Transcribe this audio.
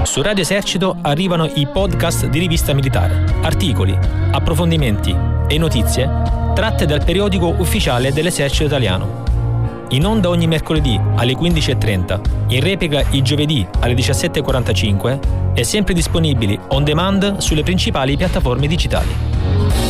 Su Radio Esercito arrivano i podcast di Rivista Militare, articoli, approfondimenti e notizie tratte dal periodico ufficiale dell'Esercito Italiano. In onda ogni mercoledì alle 15:30, in replica il giovedì alle 17:45 e sempre disponibili on demand sulle principali piattaforme digitali.